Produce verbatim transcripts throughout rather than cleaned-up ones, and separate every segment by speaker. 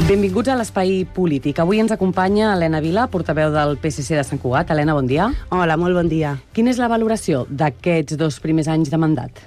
Speaker 1: Benvinguts a l'Espai Polític. Avui ens acompanya Elena Vila, portaveu del P S C de Sant Cugat. Elena, bon dia.
Speaker 2: Hola, molt bon dia.
Speaker 1: Quina és la valoració d'aquests dos primers anys de mandat?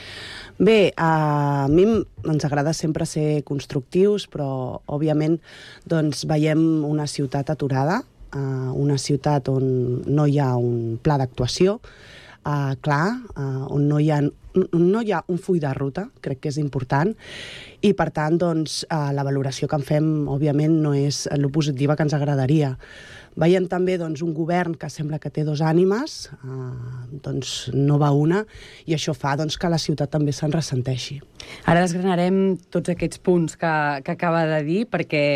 Speaker 2: Bé, a mi ens agrada sempre ser constructius, però, òbviament, doncs, veiem una ciutat aturada, una ciutat on no hi ha un pla d'actuació clar, on no hi ha no hi ha un full de ruta, crec que és important, i per tant, doncs, la valoració que en fem, òbviament, no és lo positiva que ens agradaria. Veiem també doncs, un govern que sembla que té dos ànimes, eh, doncs no va una, i això fa doncs, que la ciutat també se'n ressenteixi.
Speaker 1: Ara desgranarem tots aquests punts que, que acaba de dir, perquè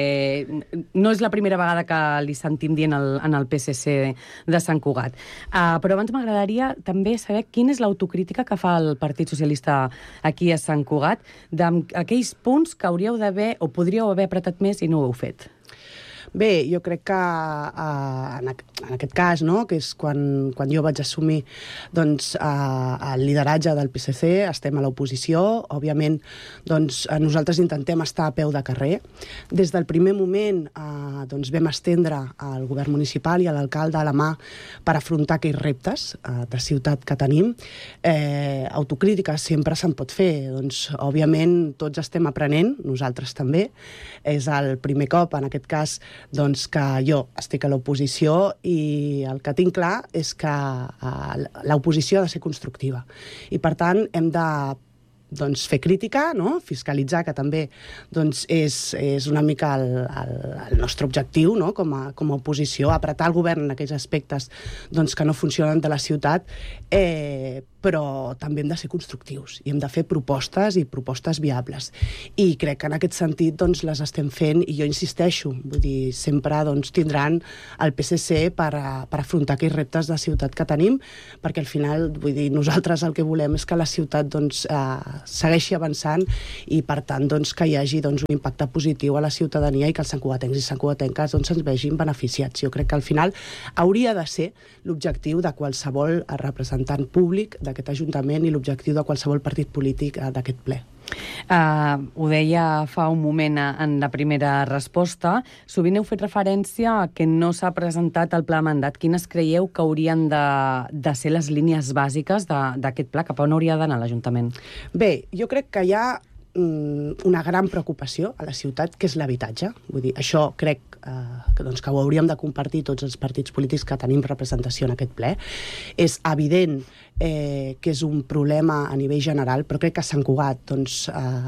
Speaker 1: no és la primera vegada que li sentim dient el, en el P S C de Sant Cugat. Uh, però abans m'agradaria també saber quina és l'autocrítica que fa el Partit Socialista aquí a Sant Cugat d'aquells punts que hauríeu d'haver o podríeu haver apretat més i no ho heu fet.
Speaker 2: Bé, jo crec que uh, en, en aquest cas, no, que és quan, quan jo vaig assumir doncs, uh, el lideratge del P S C, estem a l'oposició, òbviament doncs, nosaltres intentem estar a peu de carrer. Des del primer moment uh, doncs, vam estendre al govern municipal i a l'alcalde a la mà per afrontar aquells reptes uh, de ciutat que tenim. Eh, autocrítica sempre se'n pot fer, doncs, òbviament tots estem aprenent, nosaltres també. És el primer cop, en aquest cas, doncs que jo estic a l'oposició i el que tinc clar és que uh, l'oposició ha de ser constructiva. I, per tant, hem de doncs, fer crítica, no? Fiscalitzar, que també doncs, és, és una mica el, el, el nostre objectiu, no? com, a, com a oposició, apretar el govern en aquells aspectes doncs, que no funcionen de la ciutat, eh, però també hem de ser constructius i hem de fer propostes i propostes viables. I crec que en aquest sentit doncs, les estem fent, i jo insisteixo, vull dir, sempre doncs, tindran el P S C per, a, per afrontar aquells reptes de ciutat que tenim, perquè al final, vull dir, nosaltres el que volem és que la ciutat doncs, eh, segueixi avançant i, per tant, doncs, que hi hagi doncs, un impacte positiu a la ciutadania i que els santcugatencs i santcugatenques doncs, ens vegin beneficiats. Jo crec que al final hauria de ser l'objectiu de qualsevol representant públic d'aquest Ajuntament i l'objectiu de qualsevol partit polític d'aquest ple.
Speaker 1: Uh, ho deia fa un moment en la primera resposta. Sovint heu fet referència a que no s'ha presentat el pla de mandat. Quines creieu que haurien de, de ser les línies bàsiques d'aquest pla? Cap a on hauria d'anar l'Ajuntament?
Speaker 2: Bé, jo crec que hi ha una gran preocupació a la ciutat, que és l'habitatge. Vull dir, això crec eh, que, doncs, que ho hauríem de compartir tots els partits polítics que tenim representació en aquest ple. És evident eh, que és un problema a nivell general, però crec que a Sant Cugat doncs,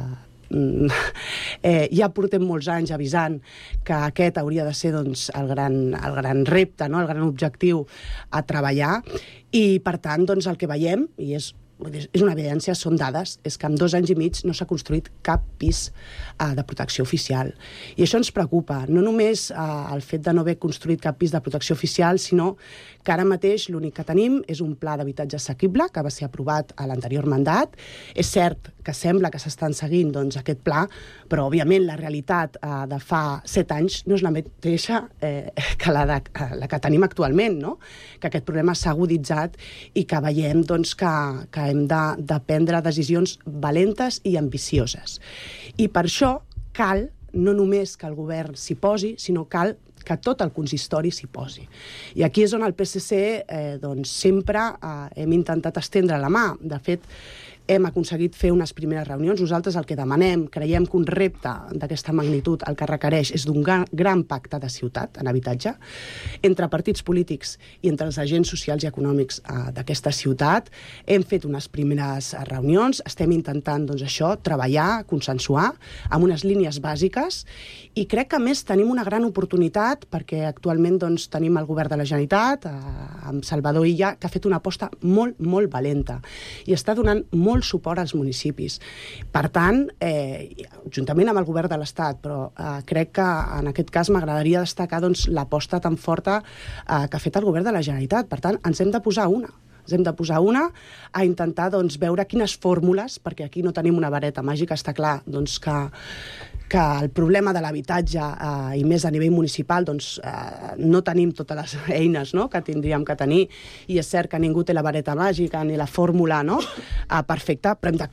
Speaker 2: eh, eh, ja portem molts anys avisant que aquest hauria de ser doncs, el, gran, el gran repte, no? El gran objectiu a treballar, i per tant doncs, el que veiem, i és és una evidència, són dades, és que en dos anys i mig no s'ha construït cap pis uh, de protecció oficial. I això ens preocupa, no només uh, el fet de no haver construït cap pis de protecció oficial, sinó que ara mateix l'únic que tenim és un pla d'habitatge assequible que va ser aprovat a l'anterior mandat. És cert que sembla que s'estan seguint doncs, aquest pla, però òbviament la realitat uh, de fa set anys no és la mateixa eh, que la, de, la que tenim actualment, no? Que aquest problema s'ha aguditzat i que veiem doncs, que, que hem de, de prendre decisions valentes i ambicioses. I per això cal no només que el govern s'hi posi, sinó cal que tot el consistori s'hi posi. I aquí és on el P S C eh, doncs, sempre eh, hem intentat estendre la mà. De fet, hem aconseguit fer unes primeres reunions. Nosaltres el que demanem, creiem que un repte d'aquesta magnitud el que requereix és d'un gran, gran pacte de ciutat en habitatge entre partits polítics i entre els agents socials i econòmics eh, d'aquesta ciutat. Hem fet unes primeres reunions, estem intentant doncs, això, treballar, consensuar amb unes línies bàsiques, i crec que a més tenim una gran oportunitat perquè actualment doncs, tenim el govern de la Generalitat eh, amb Salvador Illa, que ha fet una aposta molt, molt valenta i està donant molt suport als municipis. Per tant, eh, juntament amb el govern de l'Estat, però eh, crec que en aquest cas m'agradaria destacar doncs, l'aposta tan forta eh, que ha fet el govern de la Generalitat. Per tant, ens hem de posar una. Ens hem de posar una a intentar doncs, veure quines fórmules, perquè aquí no tenim una vareta màgica, està clar doncs, que que el problema de l'habitatge, eh, i més a nivell municipal, doncs, eh, no tenim totes les eines, no?, que tindríem que tenir, i és cert que ningú té la vareta màgica ni la fórmula, no?, eh, perfecta, però hem d'actuar.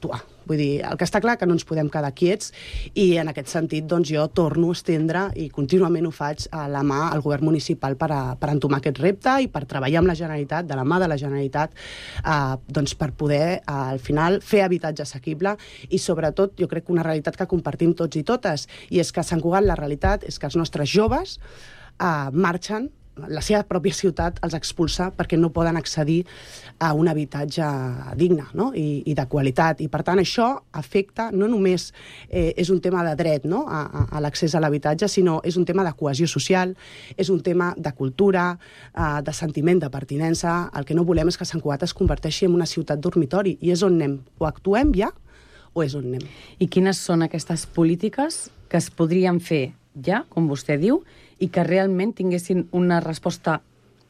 Speaker 2: Vull dir, el que està clar que no ens podem quedar quiets i en aquest sentit doncs, jo torno a estendre i contínuament ho faig a la mà al govern municipal per, a, per entomar aquest repte i per treballar amb la Generalitat, de la mà de la Generalitat, eh, doncs per poder, eh, al final, fer habitatge assequible i, sobretot, jo crec que una realitat que compartim tots i totes, i és que a Sant Cugat la realitat és que els nostres joves eh, marxen, la seva pròpia ciutat els expulsa perquè no poden accedir a un habitatge digne, no? I, i de qualitat. I, per tant, això afecta, no només eh, és un tema de dret, no? a, a, a l'accés a l'habitatge, sinó és un tema de cohesió social, és un tema de cultura, eh, de sentiment de pertinença. El que no volem és que Sant Cugat es converteixi en una ciutat dormitori, i és on anem. O actuem ja, o és on anem.
Speaker 1: I quines són aquestes polítiques que es podrien fer ja, com vostè diu, i que realment tinguessin una resposta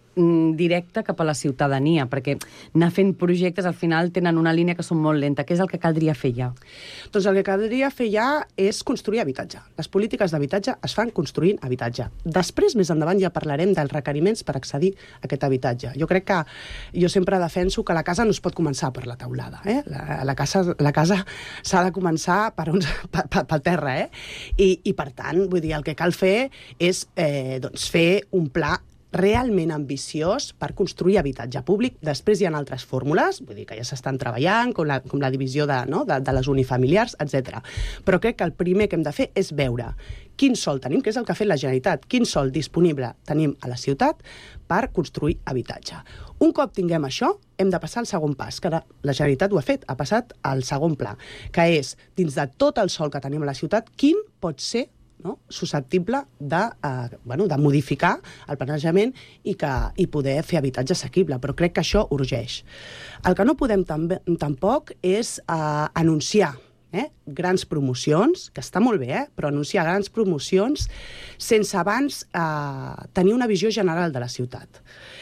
Speaker 1: directa cap a la ciutadania, perquè anar fent projectes al final tenen una línia que són molt lenta. Què és el que caldria fer ja?
Speaker 2: Doncs el que caldria fer ja és construir habitatge. Les polítiques d'habitatge es fan construint habitatge. Després, més endavant, ja parlarem dels requeriments per accedir a aquest habitatge. Jo crec que jo sempre defenso que la casa no es pot començar per la teulada. Eh? La, la casa la casa s'ha de començar per uns, per, per, per terra. Eh? I, I, per tant, vull dir, el que cal fer és eh, doncs fer un pla realment ambiciós per construir habitatge públic. Després hi ha altres fórmules, vull dir que ja s'estan treballant, com la, com la divisió de, no, de, de les unifamiliars, etcètera. Però crec que el primer que hem de fer és veure quin sòl tenim, que és el que ha fet la Generalitat, quin sòl disponible tenim a la ciutat per construir habitatge. Un cop tinguem això, hem de passar al segon pas, que la Generalitat ho ha fet, ha passat al segon pla, que és, dins de tot el sòl que tenim a la ciutat, quin pot ser, no, susceptible de, eh, bueno, de modificar el planejament i, que, i poder fer habitatge assequible, però crec que això urgeix. El que no podem també, tampoc és eh, anunciar eh, grans promocions, que està molt bé, eh, però anunciar grans promocions sense abans eh, tenir una visió general de la ciutat.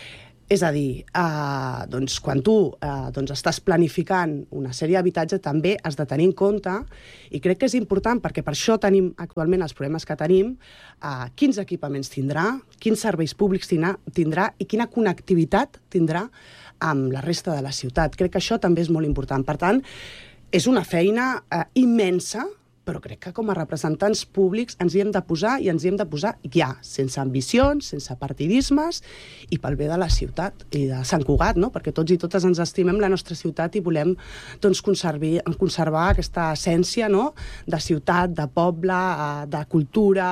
Speaker 2: És a dir, eh, doncs, quan tu eh, doncs estàs planificant una sèrie d'habitatge, també has de tenir en compte, i crec que és important perquè per això tenim actualment els problemes que tenim, eh, quins equipaments tindrà, quins serveis públics tindrà, tindrà i quina connectivitat tindrà amb la resta de la ciutat. Crec que això també és molt important. Per tant, és una feina eh, immensa, però crec que com a representants públics ens hi hem de posar i ens hi hem de posar ja, sense ambicions, sense partidismes i pel bé de la ciutat i de Sant Cugat, no? Perquè tots i totes ens estimem la nostra ciutat i volem doncs, conservar, conservar aquesta essència, no? De ciutat, de poble, de cultura,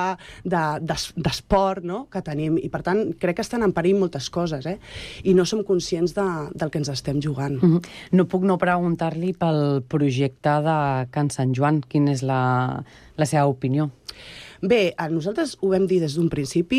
Speaker 2: d'esport, de, no? Que tenim. I per tant, crec que estan en perill moltes coses, eh? I no som conscients de, del que ens estem jugant.
Speaker 1: Mm-hmm. No puc no preguntar-li pel projecte de Can Sant Joan. Quina és la la seva opinió?
Speaker 2: Bé, nosaltres ho vam dir des d'un principi,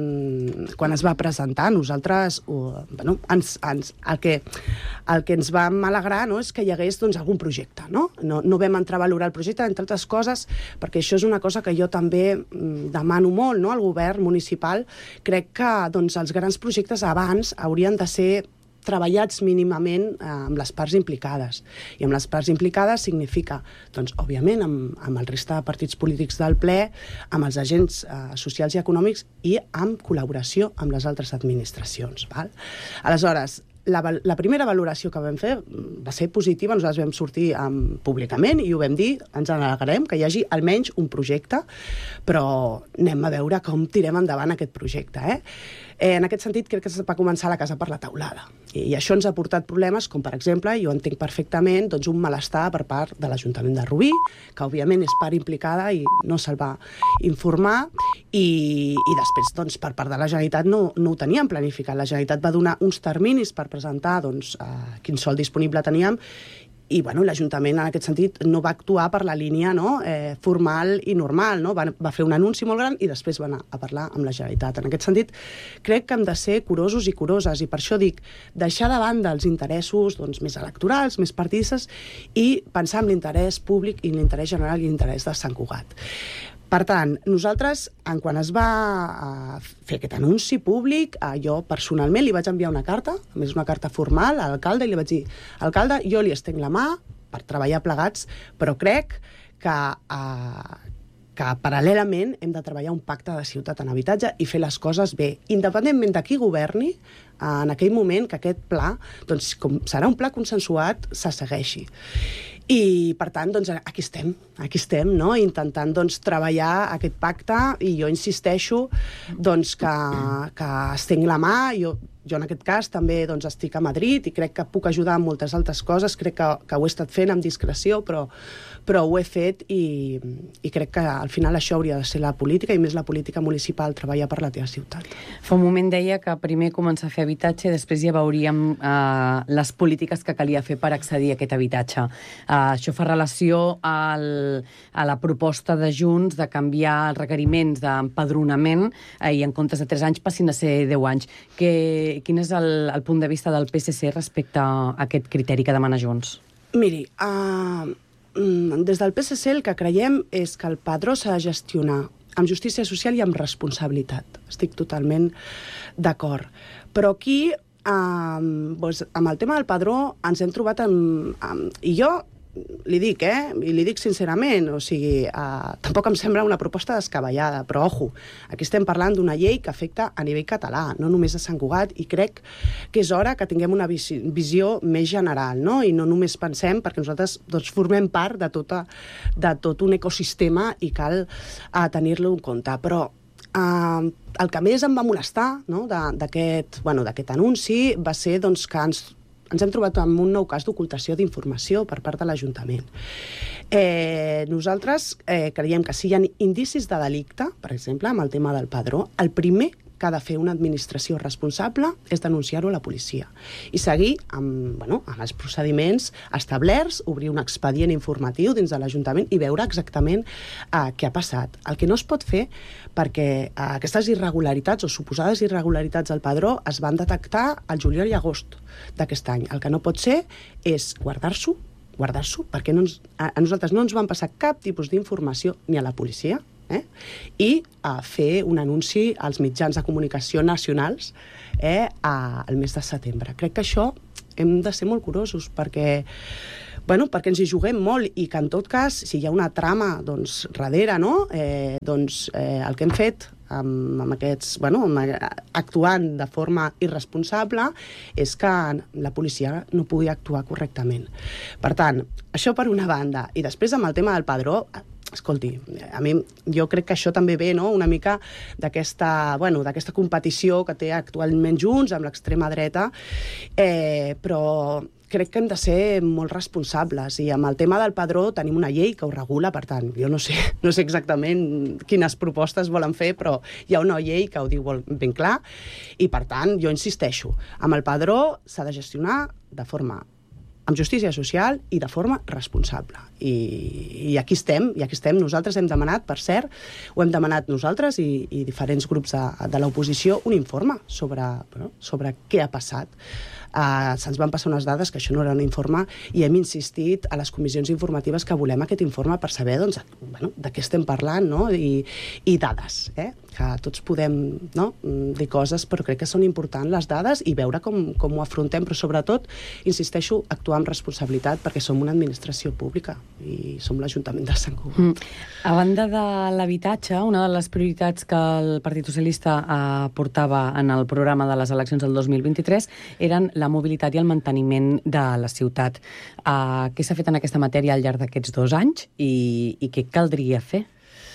Speaker 2: mmm, quan es va presentar, nosaltres, uh, bueno, ens, ens, el, que, el que ens vam alegrar, no, és que hi hagués doncs, algun projecte. No? No, no vam entrar a valorar el projecte, entre altres coses, perquè això és una cosa que jo també mm, demano molt, no, al govern municipal. Crec que doncs, els grans projectes abans haurien de ser treballats mínimament eh, amb les parts implicades. I amb les parts implicades significa, doncs, òbviament, amb, amb el resta de partits polítics del ple, amb els agents eh, socials i econòmics i amb col·laboració amb les altres administracions. Val? Aleshores, la, la primera valoració que vam fer va ser positiva, nosaltres vam sortir um, públicament i ho vam dir, ens alegrem que hi hagi almenys un projecte, però anem a veure com tirem endavant aquest projecte. Eh? Eh, en aquest sentit, crec que es va començar la casa per la teulada. I, i això ens ha portat problemes, com per exemple, jo entenc perfectament, doncs, un malestar per part de l'Ajuntament de Rubí, que òbviament és part implicada i no se'l va informar, i, i després, doncs, per part de la Generalitat no, no ho teníem planificat. La Generalitat va donar uns terminis per presentar doncs, eh, quin sòl disponible teníem, i bueno, l'Ajuntament en aquest sentit no va actuar per la línia, no, eh, formal i normal, no? Va, va fer un anunci molt gran i després va anar a parlar amb la Generalitat. En aquest sentit, crec que hem de ser curosos i curoses, i per això dic, deixar de banda els interessos doncs, més electorals, més partidistes, i pensar en l'interès públic i l'interès general i l'interès de Sant Cugat. Per tant, nosaltres, en quan es va fer aquest anunci públic, jo personalment li vaig enviar una carta, a més una carta formal a l'alcalde, i li vaig dir, alcalde, jo li estenc la mà per treballar plegats, però crec que, eh, que paral·lelament hem de treballar un pacte de ciutat en habitatge i fer les coses bé, independentment de qui governi, en aquell moment que aquest pla, doncs, com serà un pla consensuat, se segueixi. I, per tant, doncs, aquí estem, aquí estem, no? Intentant doncs, treballar aquest pacte, i jo insisteixo doncs, que, que estenc la mà. Jo, jo en aquest cas també doncs, estic a Madrid i crec que puc ajudar en moltes altres coses. Crec que, que ho he estat fent amb discreció, però, però ho he fet, i, i crec que al final això hauria de ser la política, i més la política municipal, treballar per la teva ciutat.
Speaker 1: Fa un moment deia que primer començar a fer habitatge i després ja veuríem eh, les polítiques que calia fer per accedir a aquest habitatge. Eh, això fa relació al, a la proposta de Junts de canviar els requeriments d'empadronament eh, i en comptes de tres anys passin a ser deu anys. Que, quin és el, el punt de vista del P S C respecte a aquest criteri que demana Junts?
Speaker 2: Miri, uh, des del P S C el que creiem és que el padró s'ha de gestionar amb justícia social i amb responsabilitat. Estic totalment d'acord. Però aquí, eh, doncs, amb el tema del padró, ens hem trobat amb... amb I jo li dic, eh? I li dic sincerament, o sigui, eh, tampoc em sembla una proposta descabellada, però, ojo, aquí estem parlant d'una llei que afecta a nivell català, no només a Sant Cugat, i crec que és hora que tinguem una vis visió més general, no? I no només pensem, perquè nosaltres doncs, formem part de, tota, de tot un ecosistema i cal eh, tenir-lo en compte. Però Uh, el que més em va molestar, no, d'aquest bueno, d'aquest anunci va ser doncs, que ens, ens hem trobat amb un nou cas d'ocultació d'informació per part de l'Ajuntament. Eh, nosaltres eh, creiem que si hi ha indicis de delicte, per exemple, amb el tema del padró, el primer que ha de fer una administració responsable és denunciar-ho a la policia i seguir amb, bueno, amb els procediments establerts, obrir un expedient informatiu dins de l'Ajuntament i veure exactament uh, què ha passat. El que no es pot fer, perquè uh, aquestes irregularitats o suposades irregularitats al padró es van detectar al juliol i agost d'aquest any. El que no pot ser és guardar-s'ho, guardar-s'ho, perquè no ens, a, a nosaltres no ens van passar cap tipus d'informació ni a la policia, Eh? i a fer un anunci als mitjans de comunicació nacionals eh, a, al mes de setembre. Crec que això hem de ser molt curosos perquè, bueno, perquè ens hi juguem molt i que en tot cas, si hi ha una trama doncs, darrere, no? eh, doncs eh, el que hem fet amb, amb aquests, bueno, amb, actuant de forma irresponsable és que la policia no pugui actuar correctament. Per tant, això per una banda. I després amb el tema del padró, escolti, a mi jo crec que això també ve, no?, una mica d'aquesta, bueno, d'aquesta competició que té actualment Junts amb l'extrema dreta, eh, però crec que hem de ser molt responsables i amb el tema del padró tenim una llei que ho regula, per tant, jo no sé, no sé exactament quines propostes volen fer, però hi ha una llei que ho diu ben clar i, per tant, jo insisteixo, amb el padró s'ha de gestionar de forma amb justícia social i de forma responsable. I, i aquí estem, i aquí estem. Nosaltres hem demanat, per cert, ho hem demanat nosaltres i, i diferents grups de, de l'oposició, un informe sobre, bueno, sobre què ha passat. Uh, se'ns van passar unes dades que això no era un informe i hem insistit a les comissions informatives que volem aquest informe per saber doncs, bueno, de què estem parlant, no? I, i dades, eh? Que tots podem, no?, dir coses, però crec que són importants les dades i veure com, com ho afrontem, però sobretot, insisteixo, actuar amb responsabilitat perquè som una administració pública i som l'Ajuntament de Sant Cugat. Mm.
Speaker 1: A banda de l'habitatge, una de les prioritats que el Partit Socialista eh, portava en el programa de les eleccions del dos mil vint-i-tres eren la mobilitat i el manteniment de la ciutat. Uh, què s'ha fet en aquesta matèria al llarg d'aquests dos anys i, i què caldria fer?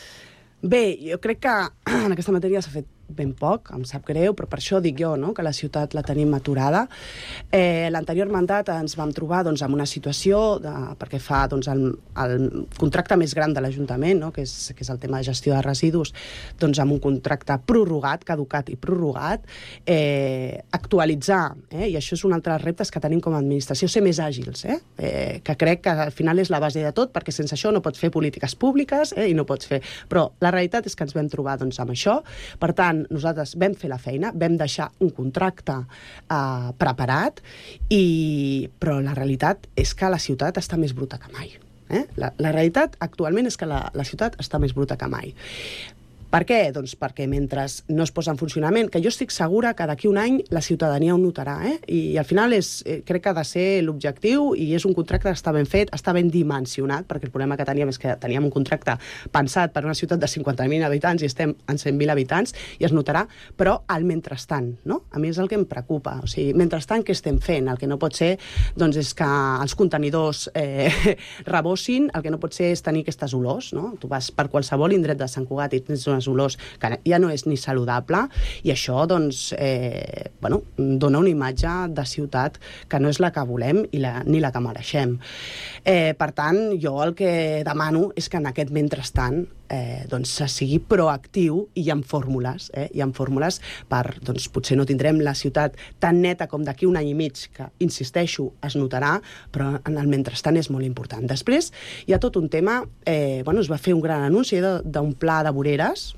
Speaker 2: Bé, jo crec que en aquesta matèria s'ha fet ben poc, em sap greu, però per això dic jo, no?, que la ciutat la tenim aturada. Eh, L'anterior mandat ens vam trobar doncs, en una situació, de, perquè fa doncs, el, el contracte més gran de l'Ajuntament, no?, que, és, que és el tema de gestió de residus, doncs, amb un contracte prorrogat, caducat i prorrogat, eh, actualitzar, eh, i això és un altre reptes que tenim com a administració, ser més àgils, eh, eh, que crec que al final és la base de tot, perquè sense això no pots fer polítiques públiques eh, i no pots fer... Però la realitat és que ens vam trobar doncs, amb això, per tant, nosaltres vam fer la feina, vam deixar un contracte eh, preparat, i... però la realitat és que la ciutat està més bruta que mai. Eh? La, la realitat actualment és que la, la ciutat està més bruta que mai. Per què? Doncs perquè mentre no es posa en funcionament, que jo estic segura que d'aquí un any la ciutadania ho notarà, eh? I, i al final és, crec que ha de ser l'objectiu, i és un contracte que està ben fet, està ben dimensionat, perquè el problema que teníem és que teníem un contracte pensat per una ciutat de cinquanta mil habitants i estem en cent mil habitants, i es notarà, però al mentrestant, no? A mi és el que em preocupa. O sigui, mentrestant, què estem fent? El que no pot ser, doncs, és que els contenidors eh, rebossin, el que no pot ser és tenir aquestes olors, no? Tu vas per qualsevol indret de Sant Cugat i tens unes olors que ja no és ni saludable, i això, doncs, eh, bueno, dona una imatge de ciutat que no és la que volem i la, ni la que mereixem. Eh, per tant, jo el que demano és que en aquest mentrestant eh, doncs, se sigui proactiu, i hi ha fórmules, eh? Hi ha fórmules per, doncs, potser no tindrem la ciutat tan neta com d'aquí un any i mig, que, insisteixo, es notarà, però en el mentrestant és molt important. Després hi ha tot un tema, eh, bueno, es va fer un gran anunci d'un pla de voreres.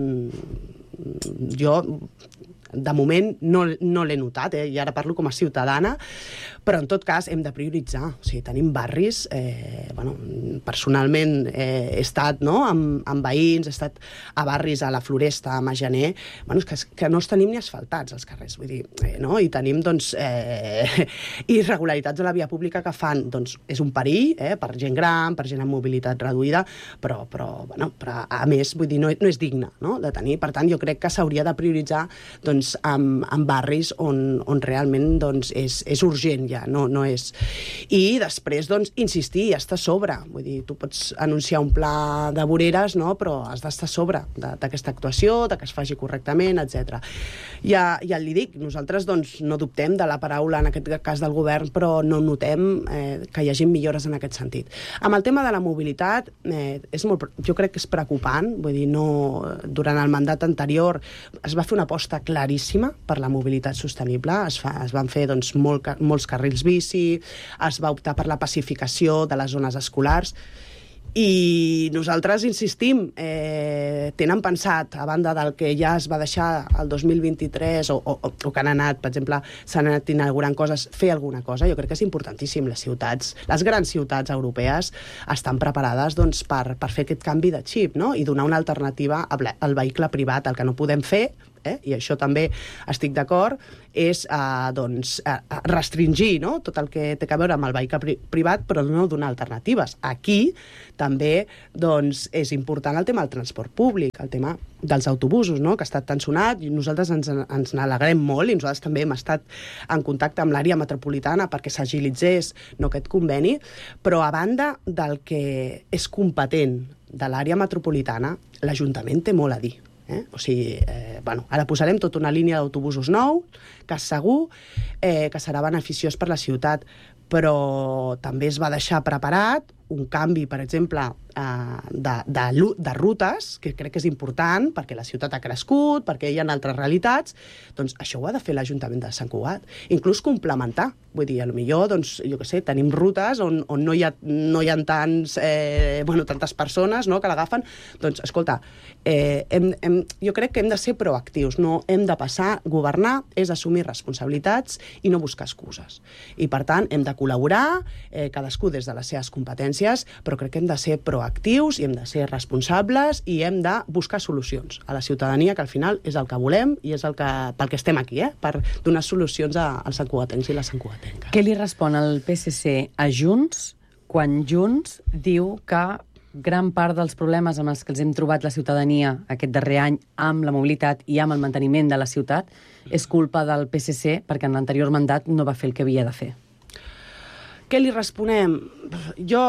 Speaker 2: Mm, jo de moment no, no l'he notat, eh? I ara parlo com a ciutadana, però en tot cas hem de prioritzar. O sigui, tenim barris, eh, bueno, personalment eh, he estat, no?, amb, amb veïns, he estat a barris a la Floresta, a Majaner, bueno, que, que no els tenim ni asfaltats als carrers, vull dir, eh, no? I tenim, doncs, eh, irregularitats a la via pública que fan, doncs, és un perill, eh, per gent gran, per gent amb mobilitat reduïda, però, però, bueno, però a més, vull dir, no, no és digne, no?, de tenir. Per tant, jo crec que s'hauria de prioritzar, doncs, amb, amb barris on, on realment, doncs, és, és urgent ja, no, no és. I després, doncs, insistir, estar a sobre. Vull dir, tu pots anunciar un pla de voreres, no?, però has d'estar a sobre d'aquesta actuació, de que es faci correctament, etcètera. Ja, ja li dic, nosaltres, doncs, no dubtem de la paraula, en aquest cas del govern, però no notem eh, que hi hagi millores en aquest sentit. Amb el tema de la mobilitat, eh, és molt, jo crec que és preocupant, vull dir, no, durant el mandat anterior es va fer una aposta claríssima per la mobilitat sostenible, es, fa, es van fer, doncs, molt, molts carrils bici, es va optar per la pacificació de les zones escolars, i nosaltres insistim, eh, tenen pensat, a banda del que ja es va deixar el dos mil vint-i-tres, o, o, o que han anat, per exemple, s'han anat inaugurant coses, fer alguna cosa. Jo crec que és importantíssim. Les ciutats, les grans ciutats europees estan preparades, doncs, per, per fer aquest canvi de xip, no?, i donar una alternativa al vehicle privat. El que no podem fer, eh, i això també estic d'acord, és eh, doncs, eh, restringir, no?, tot el que té a veure amb el vehicle pri privat, però no donar alternatives. Aquí també, doncs, és important el tema del transport públic, el tema dels autobusos, no?, que ha estat tan sonat, i nosaltres ens, ens n'alegrem molt, i nosaltres també hem estat en contacte amb l'àrea metropolitana perquè s'agilitzés, no, aquest conveni, però a banda del que és competent de l'àrea metropolitana, l'Ajuntament té molt a dir. Eh? O sigui, eh, bueno, ara posarem tota una línia d'autobusos nou, que segur eh, que serà beneficiós per la ciutat, però també es va deixar preparat un canvi, per exemple, eh, de, de, de rutes, que crec que és important, perquè la ciutat ha crescut, perquè hi ha altres realitats, doncs això ho ha de fer l'Ajuntament de Sant Cugat. Inclús complementar. Vull dir, potser, doncs, jo què sé, tenim rutes on, on no hi ha, no hi ha tants, eh, bueno, tantes persones, no?, que l'agafen. Doncs, escolta, eh, hem, hem, jo crec que hem de ser proactius, no hem de passar. Governar és assumir responsabilitats i no buscar excuses. I, per tant, hem de col·laborar, eh, cadascú des de les seves competències, però crec que hem de ser proactius i hem de ser responsables i hem de buscar solucions a la ciutadania, que al final és el que volem i és el que, pel que estem aquí, eh? Per donar solucions a, als santcugatencs i les santcugatenques.
Speaker 1: Què li respon el P S C a Junts quan Junts diu que gran part dels problemes amb els que els hem trobat la ciutadania aquest darrer any amb la mobilitat i amb el manteniment de la ciutat és culpa del P S C perquè en l'anterior mandat no va fer el que havia de fer?
Speaker 2: Què li responem? Jo,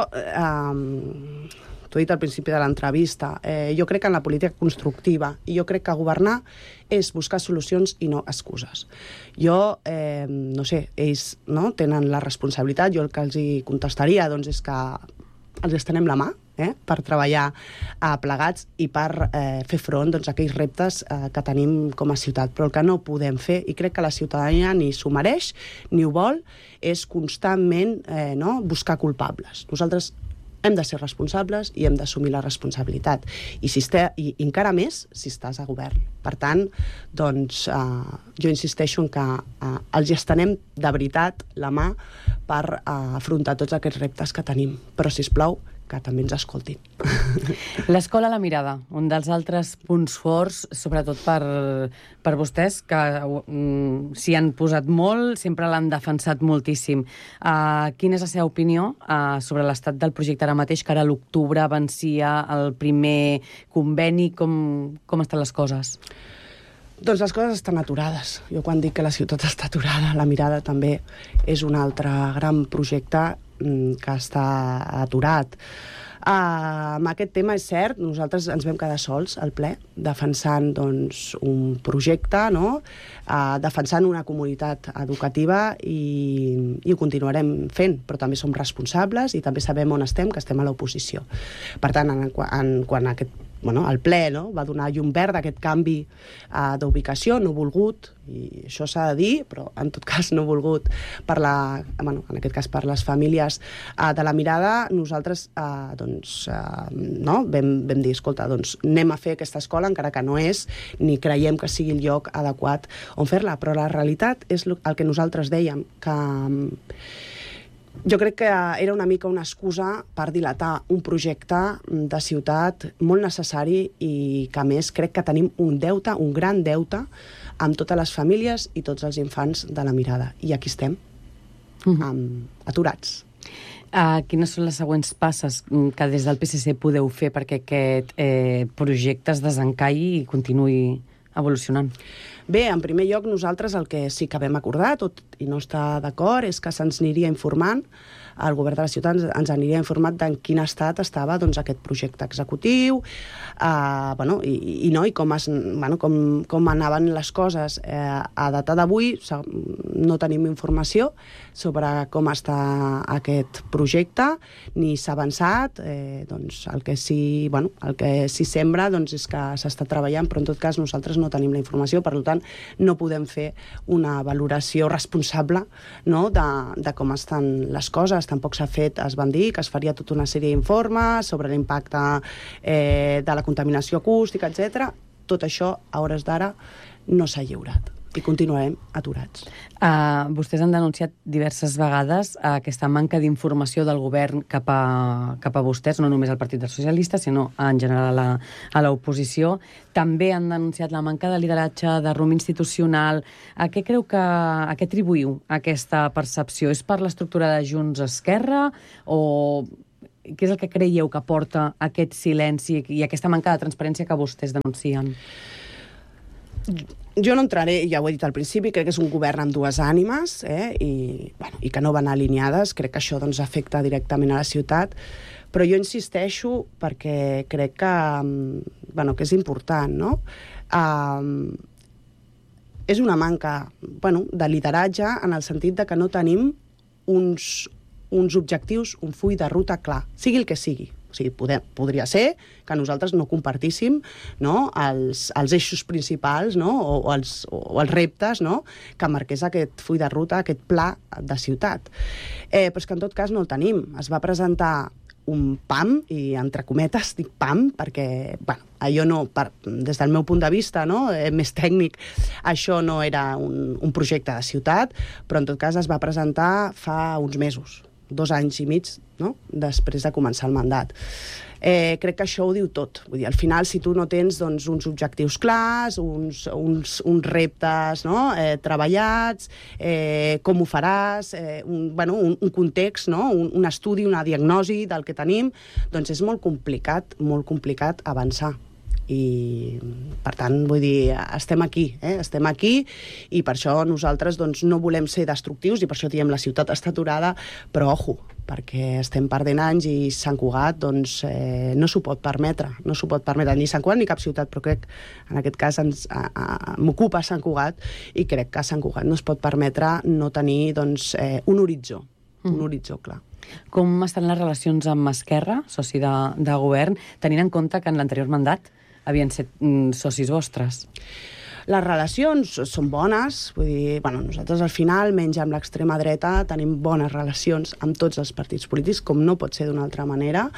Speaker 2: eh, t'ho he dit al principi de l'entrevista, eh, jo crec en la política constructiva i jo crec que governar és buscar solucions i no excuses. Jo, eh, no sé, ells, no, tenen la responsabilitat, jo el que els hi contestaria, doncs, és que els estenem la mà, eh, per treballar eh, plegats i per eh, fer front, doncs, a aquells reptes eh, que tenim com a ciutat. Però el que no podem fer, i crec que la ciutadania ni s'ho mereix ni ho vol, és constantment eh, no, buscar culpables. Nosaltres hem de ser responsables i hem d'assumir la responsabilitat. I, si este, i encara més si estàs a govern. Per tant, doncs, eh, jo insisteixo en que eh, els estenem de veritat la mà per eh, afrontar tots aquests reptes que tenim. Però, sisplau, que també ens escoltin.
Speaker 1: L'escola a la mirada, un dels altres punts forts, sobretot per, per vostès, que mm, s'hi han posat molt, sempre l'han defensat moltíssim. Uh, quina és la seva opinió uh, sobre l'estat del projecte ara mateix, que ara a l'octubre vencia el primer conveni? Com, com estan les coses?
Speaker 2: Doncs les coses estan aturades. Jo quan dic que la ciutat està aturada, la mirada també és un altre gran projecte que està aturat. Uh, amb aquest tema és cert, nosaltres ens vam quedar sols al ple, defensant doncs, un projecte, no? uh, defensant una comunitat educativa i, i ho continuarem fent, però també som responsables i també sabem on estem, que estem a l'oposició. Per tant, en, en, quan aquest Bueno, el ple, no? Va donar llum verd a aquest canvi uh, d'ubicació, no volgut, i això s'ha de dir, però en tot cas no volgut per la, bueno, en aquest cas per les famílies uh, de la mirada. Nosaltres uh, doncs, uh, no? vam, vam dir, escolta, doncs anem a fer aquesta escola, encara que no és, ni creiem que sigui el lloc adequat on fer-la, però la realitat és el que nosaltres dèiem, que jo crec que era una mica una excusa per dilatar un projecte de ciutat molt necessari i que, a més, crec que tenim un deute, un gran deute, amb totes les famílies i tots els infants de la mirada. I aquí estem, uh-huh. amb, aturats.
Speaker 1: Uh, quines són les següents passes que des del P S C podeu fer perquè aquest eh, projecte es desencalli i continuï evolucionant?
Speaker 2: Bé, en primer lloc, nosaltres el que sí que vam acordar, tot i no estar d'acord, és que se'ns aniria informant, el govern de la ciutat ens aniria informat de en quin estat estava doncs, aquest projecte executiu, eh, bueno, i, i, no, i com, es, bueno, com, com anaven les coses. Eh, a data d'avui no tenim informació sobre com està aquest projecte, ni s'ha avançat. Eh, doncs, el que sí, bueno, el que sí sembra doncs, és que s'està treballant, però en tot cas nosaltres no tenim la informació, per tant no podem fer una valoració responsable, no, de, de com estan les coses. Tampoc s'ha fet, es van dir que es faria tota una sèrie d'informes sobre l'impacte eh, de la contaminació acústica, etcètera. Tot això, a hores d'ara, no s'ha lliurat i continuarem aturats.
Speaker 1: Uh, vostès han denunciat diverses vegades uh, aquesta manca d'informació del govern cap a, cap a vostès, no només al Partit dels Socialistes, sinó en general a, a l'oposició. També han denunciat la manca de lideratge, de rumb institucional. A què creu que, a què atribuïu aquesta percepció? És per l'estructura de Junts-Esquerra o què és el que creieu que porta aquest silenci i aquesta manca de transparència que vostès denuncien?
Speaker 2: Jo no entraré, ja ho he dit al principi, crec que és un govern amb dues ànimes, eh, i, bueno, i que no van alineades. Crec que això doncs, afecta directament a la ciutat, però jo insisteixo perquè crec que, bueno, que és important, no? Um, és una manca, bueno, de lideratge en el sentit de que no tenim uns, uns objectius, un full de ruta clar, sigui el que sigui. O sigui, poder, podria ser que nosaltres no compartíssim, no, els, els eixos principals, no, o, o, els, o els reptes, no, que marqués aquest full de ruta, aquest pla de ciutat. Eh, però és que en tot cas no el tenim. Es va presentar un P A M, i entre cometes dic P A M, perquè, bueno, allò no, per, des del meu punt de vista, no, eh, més tècnic, això no era un, un projecte de ciutat, però en tot cas es va presentar fa uns mesos, dos anys i mig, no?, després de començar el mandat. Eh, crec que això ho diu tot. Vull dir, al final, si tu no tens doncs, uns objectius clars, uns, uns, uns reptes, no?, eh, treballats, eh, com ho faràs, eh, un, bueno, un, un context, no?, un, un estudi, una diagnosi del que tenim, doncs és molt complicat, molt complicat avançar. I, per tant, vull dir, estem aquí, eh? estem aquí, i per això nosaltres doncs, no volem ser destructius, i per això diem la ciutat està aturada, però ojo, perquè estem perdent anys i Sant Cugat doncs, eh, no s'ho pot permetre, no s'ho pot permetre ni Sant Cugat ni cap ciutat, però crec en aquest cas ens, a, a, m'ocupa Sant Cugat, i crec que Sant Cugat no es pot permetre no tenir doncs, eh, un horitzó, un horitzó clar.
Speaker 1: Com estan les relacions amb Esquerra, soci de, de govern, tenint en compte que en l'anterior mandat havien set mm, socis vostres?
Speaker 2: Les relacions són bones, vull dir, bueno, nosaltres al final, menys amb l'extrema dreta, tenim bones relacions amb tots els partits polítics, com no pot ser d'una altra manera.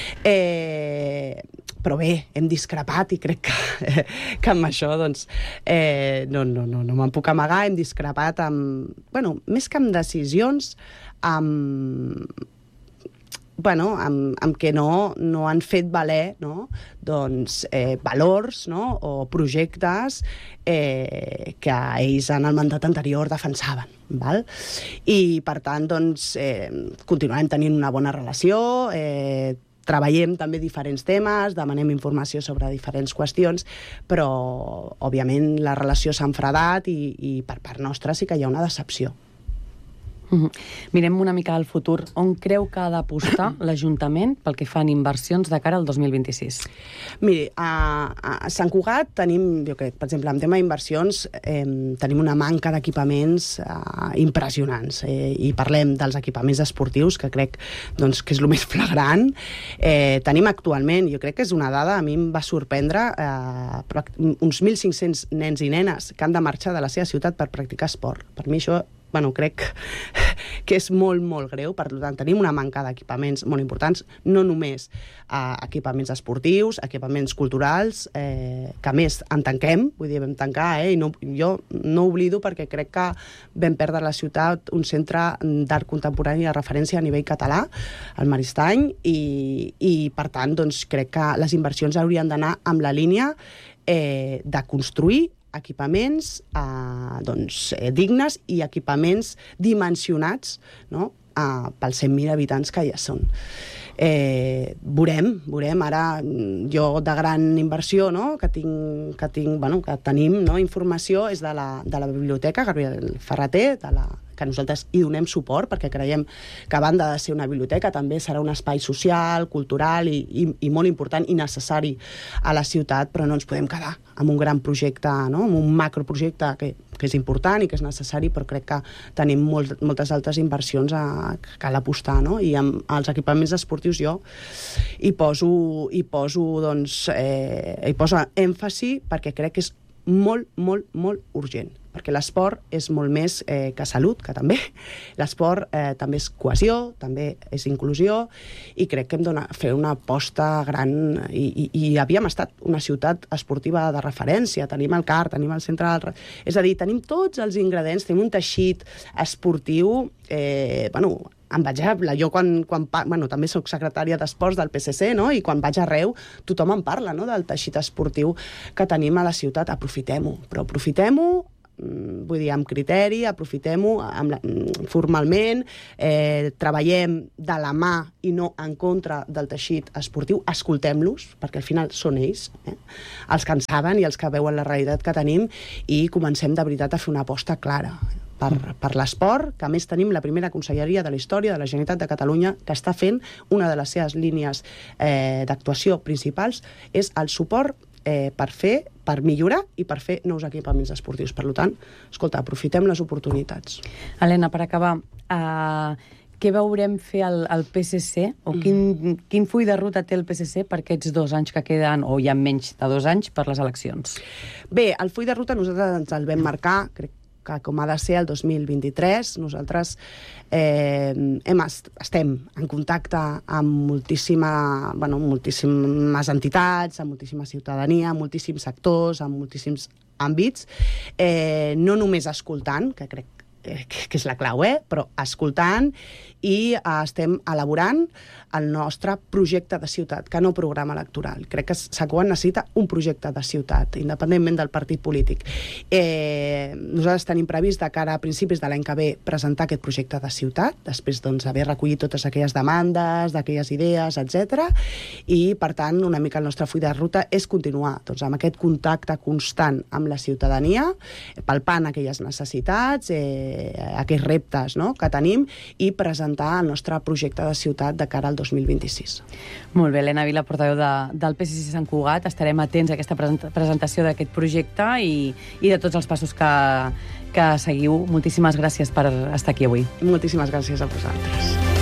Speaker 2: Eh, però bé, hem discrepat i crec que, que amb això, doncs, eh, no, no, no, no me'n puc amagar, hem discrepat amb, bueno, més que amb decisions, amb bueno, amb, amb què no, no han fet valer, no? doncs, eh, valors, no? o projectes eh, que ells en el mandat anterior defensaven. Val? I, per tant, doncs, eh, continuarem tenint una bona relació, eh, treballem també diferents temes, demanem informació sobre diferents qüestions, però, òbviament, la relació s'ha enfredat i, i per part nostra sí que hi ha una decepció.
Speaker 1: Mm-hmm. Mirem una mica al futur. On creu que ha d'apostar l'Ajuntament pel que fa en inversions de cara al dos mil vint-i-sis?
Speaker 2: Miri, a, a Sant Cugat tenim, jo crec, per exemple, en tema d'inversions, eh, tenim una manca d'equipaments eh, impressionants. Eh, I parlem dels equipaments esportius, que crec doncs, que és el més flagrant. Eh, tenim actualment, jo crec que és una dada, a mi em va sorprendre, eh, uns mil cinc-cents nens i nenes que han de marxar de la seva ciutat per practicar esport. Per mi això bueno, crec que és molt, molt greu. Per tant, tenim una manca d'equipaments molt importants, no només eh, equipaments esportius, equipaments culturals, eh, que a més en tanquem, vull dir, vam tancar, eh, i no, jo no oblido perquè crec que vam perdre a la ciutat un centre d'art contemporani de referència a nivell català, el Maristany, i, i per tant, doncs, crec que les inversions haurien d'anar amb la línia eh, de construir equipaments eh, doncs, eh, dignes i equipaments dimensionats, no? eh, pels cent mil habitants que ja són. Eh, veurem, veurem, ara jo de gran inversió, no? que, tinc, que, tinc, bueno, que tenim, no? informació, és de la, de la biblioteca Gabriel Ferrater, de la, que nosaltres hi donem suport, perquè creiem que a banda de ser una biblioteca també serà un espai social, cultural i, i, i molt important i necessari a la ciutat, però no ens podem quedar amb un gran projecte, no? amb un macroprojecte que, que és important i que és necessari, però crec que tenim molt, moltes altres inversions a, que cal apostar, no? I amb els equipaments esportius jo hi poso, hi poso, doncs, eh, hi poso èmfasi perquè crec que és molt, molt, molt urgent, perquè l'esport és molt més eh, que salut, que també. L'esport eh, també és cohesió, també és inclusió, i crec que hem de fer una aposta gran, i, i, i havíem estat una ciutat esportiva de referència, tenim el C A R, tenim el centre del... És a dir, tenim tots els ingredients, tenim un teixit esportiu, eh, bueno, envejable. Jo quan, quan bueno, també soc secretària d'Esports del P S C, no? I quan vaig arreu tothom en parla, no? del teixit esportiu que tenim a la ciutat. Aprofitem-ho, però aprofitem-ho, vull dir, amb criteri, aprofitem-ho amb la, formalment, eh, treballem de la mà i no en contra del teixit esportiu, escoltem-los, perquè al final són ells, eh? els que en saben i els que veuen la realitat que tenim, i comencem de veritat a fer una aposta clara per, per l'esport, que a més tenim la primera conselleria de la història de la Generalitat de Catalunya que està fent una de les seves línies eh, d'actuació principals, és el suport eh, per fer, per millorar i per fer nous equipaments esportius. Per tant, escolta, aprofitem les oportunitats.
Speaker 1: Helena, per acabar, uh, què veurem fer al, al P S C, o quin, mm. quin full de ruta té el P S C per aquests dos anys que queden, o ja menys de dos anys, per les eleccions?
Speaker 2: Bé, el full de ruta nosaltres ens el vam marcar, crec que com ha de ser el dos mil vint-i-tres, nosaltres eh, hem est estem en contacte amb moltíssima, bueno, moltíssimes entitats, amb moltíssima ciutadania, amb moltíssims sectors, amb moltíssims àmbits, eh, no només escoltant, que crec que és la clau, eh? però escoltant, i eh, estem elaborant el nostre projecte de ciutat, que no programa electoral. Crec que Sant Cugat necessita un projecte de ciutat, independentment del partit polític. Eh, nosaltres tenim previst de cara a principis de l'any que ve presentar aquest projecte de ciutat, després doncs, haver recollit totes aquelles demandes, d'aquelles idees, etcètera. I, per tant, una mica el nostre full de ruta és continuar doncs, amb aquest contacte constant amb la ciutadania, palpant aquelles necessitats, eh, aquests reptes, no?, que tenim, i presentar el nostre projecte de ciutat de cara al dos mil vint-i-sis.
Speaker 1: Molt bé, Helena Vila, portaveu de, del P S C Sant Cugat. Estarem atents a aquesta presentació d'aquest projecte i, i de tots els passos que, que seguiu. Moltíssimes gràcies per estar aquí avui.
Speaker 2: Moltíssimes gràcies a vosaltres.